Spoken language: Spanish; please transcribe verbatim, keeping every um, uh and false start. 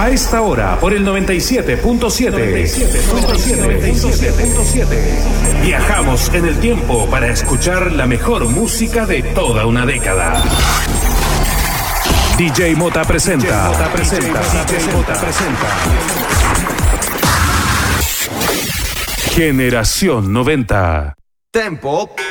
A esta hora, por el noventa y siete punto siete. Viajamos en el tiempo para escuchar la mejor música de toda una década. D J Mota presenta. D J Mota presenta. D J Mota presenta. Generación noventa. Tempo.